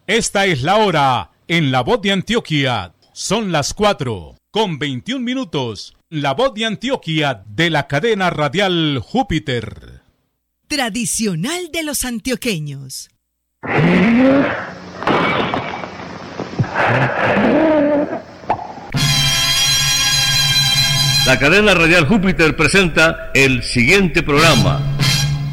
Esta es la hora en La Voz de Antioquia. Son las 4:21. La Voz de Antioquia de la cadena radial Júpiter. Tradicional de los antioqueños. La cadena radial Júpiter presenta el siguiente programa.